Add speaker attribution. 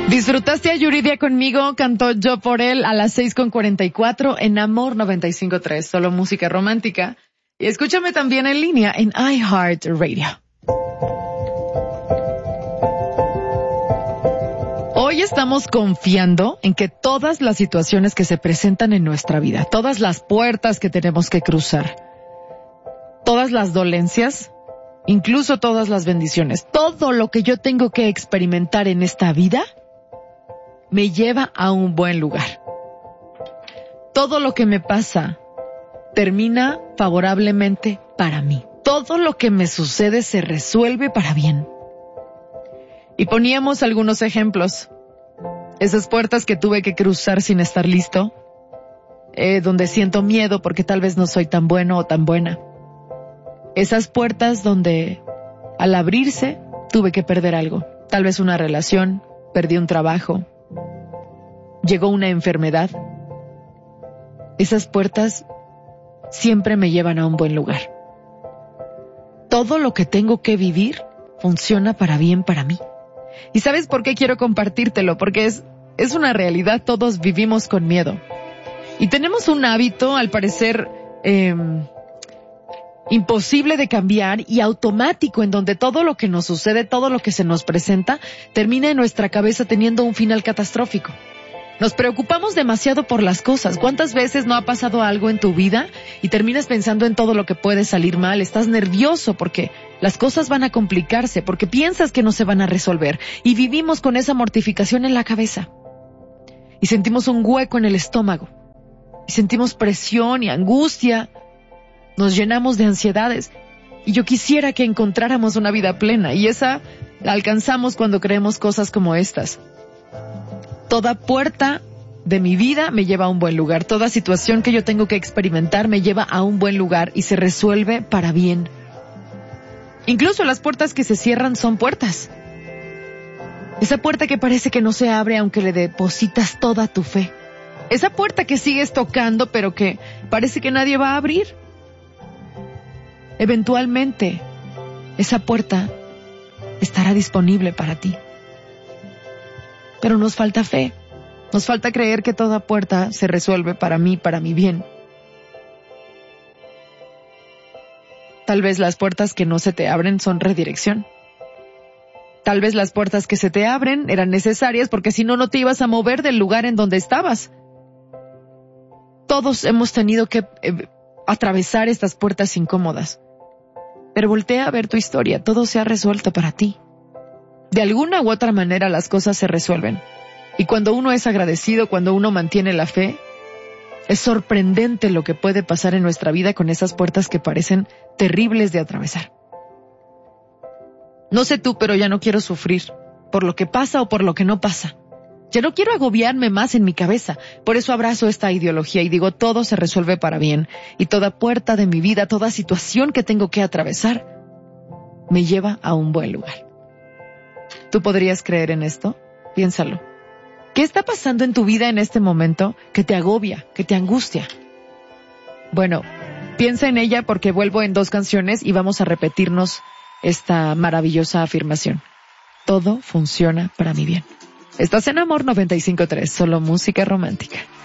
Speaker 1: Disfrutaste a Yuridia conmigo, cantó Yo por él a las 6:44 en Amor 95.3, solo música romántica. Y escúchame también en línea en iHeartRadio. Hoy estamos confiando en que todas las situaciones que se presentan en nuestra vida, todas las puertas que tenemos que cruzar, todas las dolencias, incluso todas las bendiciones, todo lo que yo tengo que experimentar en esta vida, me lleva a un buen lugar. Todo lo que me pasa termina favorablemente para mí. Todo lo que me sucede se resuelve para bien. Y poníamos algunos ejemplos. Esas puertas que tuve que cruzar sin estar listo, donde siento miedo porque tal vez no soy tan bueno o tan buena. Esas puertas donde al abrirse tuve que perder algo. Tal vez una relación, perdí un trabajo, llegó una enfermedad. Esas puertas siempre me llevan a un buen lugar. Todo lo que tengo que vivir funciona para bien para mí. ¿Y sabes por qué quiero compartírtelo? Porque es una realidad, todos vivimos con miedo. Y tenemos un hábito, al parecer, imposible de cambiar y automático, en donde todo lo que nos sucede, todo lo que se nos presenta, termina en nuestra cabeza teniendo un final catastrófico. Nos preocupamos demasiado por las cosas. ¿Cuántas veces no ha pasado algo en tu vida y terminas pensando en todo lo que puede salir mal? Estás nervioso porque las cosas van a complicarse, porque piensas que no se van a resolver y vivimos con esa mortificación en la cabeza. Y sentimos un hueco en el estómago. Y sentimos presión y angustia. Nos llenamos de ansiedades. Y yo quisiera que encontráramos una vida plena, y esa la alcanzamos cuando creemos cosas como estas. Toda puerta de mi vida me lleva a un buen lugar. Toda situación que yo tengo que experimentar me lleva a un buen lugar y se resuelve para bien. Incluso las puertas que se cierran son puertas. Esa puerta que parece que no se abre aunque le depositas toda tu fe. Esa puerta que sigues tocando pero que parece que nadie va a abrir. Eventualmente, esa puerta estará disponible para ti. Pero nos falta fe. Nos falta creer que toda puerta se resuelve para mí, para mi bien. Tal vez las puertas que no se te abren son redirección. Tal vez las puertas que se te abren eran necesarias porque si no, no te ibas a mover del lugar en donde estabas. Todos hemos tenido que atravesar estas puertas incómodas. Pero voltea a ver tu historia. Todo se ha resuelto para ti. De alguna u otra manera las cosas se resuelven. Y cuando uno es agradecido, cuando uno mantiene la fe, es sorprendente lo que puede pasar en nuestra vida con esas puertas que parecen terribles de atravesar. No sé tú, pero ya no quiero sufrir por lo que pasa o por lo que no pasa. Ya no quiero agobiarme más en mi cabeza. Por eso abrazo esta ideología y digo, todo se resuelve para bien. Y toda puerta de mi vida, toda situación que tengo que atravesar, me lleva a un buen lugar. ¿Tú podrías creer en esto? Piénsalo. ¿Qué está pasando en tu vida en este momento que te agobia, que te angustia? Bueno, piensa en ella porque vuelvo en 2 canciones y vamos a repetirnos esta maravillosa afirmación. Todo funciona para mi bien. Estás en Amor 95.3, solo música romántica.